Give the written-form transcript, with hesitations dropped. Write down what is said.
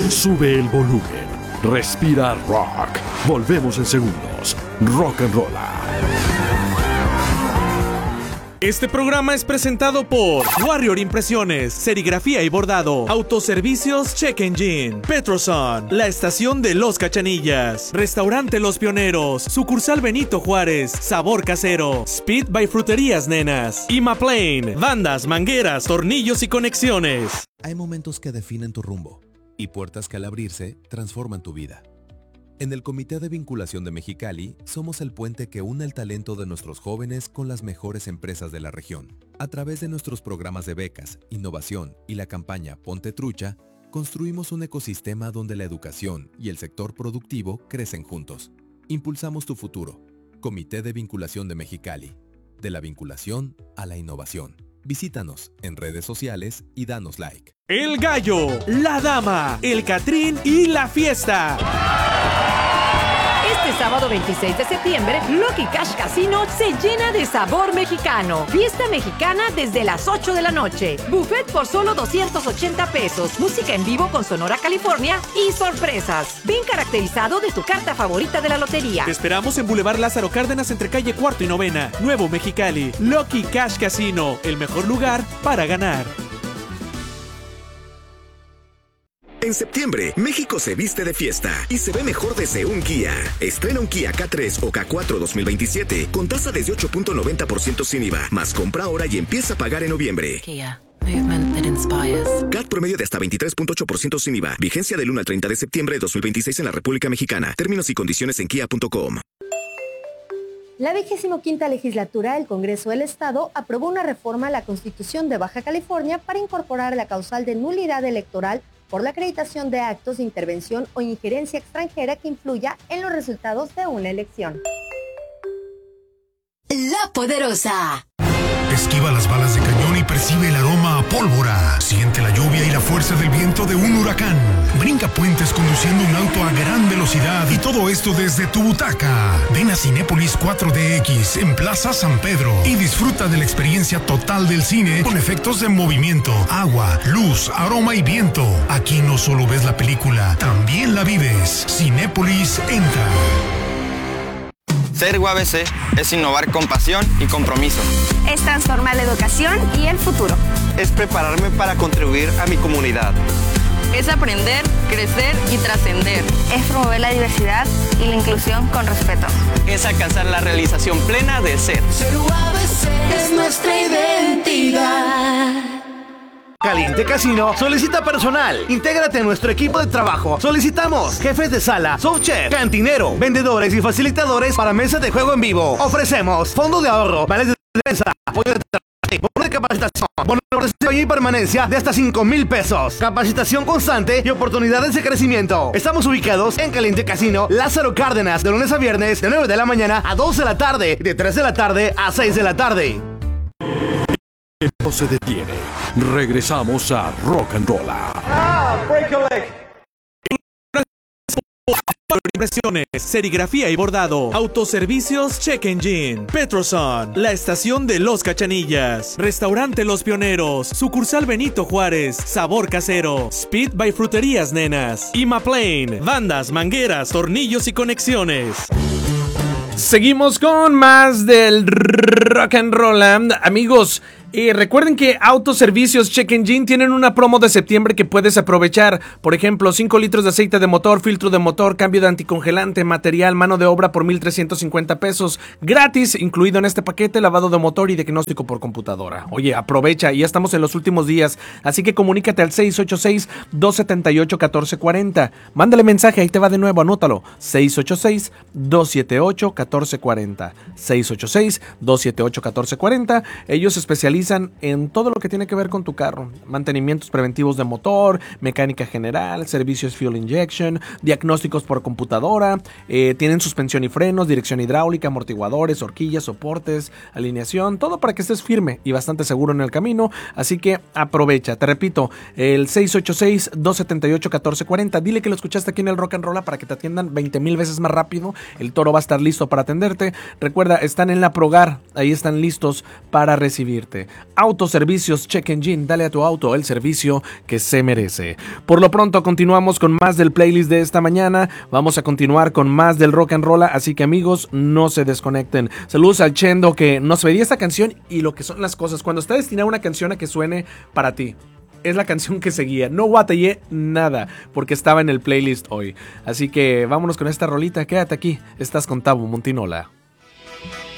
Sube el volumen. Respira rock. Volvemos en segundos. Rock and Rolla. Este programa es presentado por Warrior Impresiones, serigrafía y bordado, autoservicios Check Engine, Petroson, la estación de Los Cachanillas, Restaurante Los Pioneros, sucursal Benito Juárez, sabor casero, Speed by Fruterías Nenas, Imaplane, bandas, mangueras, tornillos y conexiones. Hay momentos que definen tu rumbo y puertas que al abrirse transforman tu vida. En el Comité de Vinculación de Mexicali, somos el puente que une el talento de nuestros jóvenes con las mejores empresas de la región. A través de nuestros programas de becas, innovación y la campaña Ponte Trucha, construimos un ecosistema donde la educación y el sector productivo crecen juntos. Impulsamos tu futuro. Comité de Vinculación de Mexicali. De la vinculación a la innovación. Visítanos en redes sociales y danos like. El Gallo, la Dama, el Catrín y la Fiesta. Este sábado 26 de septiembre, Lucky Cash Casino se llena de sabor mexicano. Fiesta mexicana desde las 8 de la noche. Buffet por solo 280 pesos. Música en vivo con Sonora California y sorpresas. Ven caracterizado de tu carta favorita de la lotería. Te esperamos en Boulevard Lázaro Cárdenas entre calle Cuarto y Novena, Nuevo Mexicali. Lucky Cash Casino, el mejor lugar para ganar. En septiembre, México se viste de fiesta y se ve mejor desde un Kia. Estrena un Kia K3 o K4 2027 con tasa desde 8.90% sin IVA, más compra ahora y empieza a pagar en noviembre. Kia, movement that inspires. CAT promedio de hasta 23.8% sin IVA. Vigencia del 1 al 30 de septiembre de 2026 en la República Mexicana. Términos y condiciones en kia.com. La 25ª legislatura del Congreso del Estado aprobó una reforma a la Constitución de Baja California para incorporar la causal de nulidad electoral por la acreditación de actos de intervención o injerencia extranjera que influya en los resultados de una elección. La Poderosa. Esquiva las balas de cañón y percibe el aroma a pólvora. Siente la lluvia y la fuerza del viento de un huracán. Brinca puentes conduciendo un auto a gran velocidad y todo esto desde tu butaca. Ven a Cinépolis 4DX en Plaza San Pedro y disfruta de la experiencia total del cine con efectos de movimiento, agua, luz, aroma y viento. Aquí no solo ves la película, también la vives. Cinépolis entra. Ser UABC es innovar con pasión y compromiso. Es transformar la educación y el futuro. Es prepararme para contribuir a mi comunidad. Es aprender, crecer y trascender. Es promover la diversidad y la inclusión con respeto. Es alcanzar la realización plena del ser. Ser UABC es nuestra identidad. Caliente Casino solicita personal. Intégrate a nuestro equipo de trabajo. Solicitamos jefes de sala, subchef, cantinero, vendedores y facilitadores para mesas de juego en vivo. Ofrecemos fondo de ahorro, vales de defensa, apoyo de trabajo, bono de capacitación, bono de prestación y permanencia de hasta 5,000 pesos. Capacitación constante y oportunidades de crecimiento. Estamos ubicados en Caliente Casino, Lázaro Cárdenas, de lunes a viernes, de 9 de la mañana a 2 de la tarde, de 3 de la tarde a 6 de la tarde. No se detiene. Regresamos a Rock and Rolla. Break a leg. Impresiones, serigrafía y bordado, autoservicios Check Engine, Petroson, la estación de Los Cachanillas, Restaurante Los Pioneros, sucursal Benito Juárez, sabor casero, Speed by Fruterías Nenas, Imaplane, bandas, mangueras, tornillos y conexiones. Seguimos con más del Rock and Roll. Amigos, recuerden que Autoservicios Check Engine tienen una promo de septiembre que puedes aprovechar. Por ejemplo, 5 litros de aceite de motor, filtro de motor, cambio de anticongelante, material, mano de obra por 1,350 pesos. Gratis, incluido en este paquete, lavado de motor y diagnóstico por computadora. Oye, aprovecha, ya estamos en los últimos días, así que comunícate al 686-278-1440. Mándale mensaje, ahí te va de nuevo, anótalo. 686-278-1440. 686-278-1440. Ellos especializan en todo lo que tiene que ver con tu carro: mantenimientos preventivos de motor, mecánica general, servicios fuel injection, diagnósticos por computadora, tienen suspensión y frenos, dirección hidráulica, amortiguadores, horquillas, soportes, alineación, todo para que estés firme y bastante seguro en el camino. Así que aprovecha, te repito, el 686-278-1440. Dile que lo escuchaste aquí en el Rock and Roll para que te atiendan 20,000 veces más rápido. El toro va a estar listo para atenderte. Recuerda, están en la Progar, ahí están listos para recibirte. Autoservicios Check Engine, dale a tu auto el servicio que se merece. Por lo pronto continuamos con más del playlist de esta mañana. Vamos a continuar con más del rock and roll, así que amigos, no se desconecten. Saludos al Chendo que nos pedía esta canción y lo que son las cosas. Cuando está destinada una canción a que suene para ti, es la canción que seguía. No batallé nada porque estaba en el playlist hoy. Así que vámonos con esta rolita. Quédate aquí. Estás con Tabo Montinola.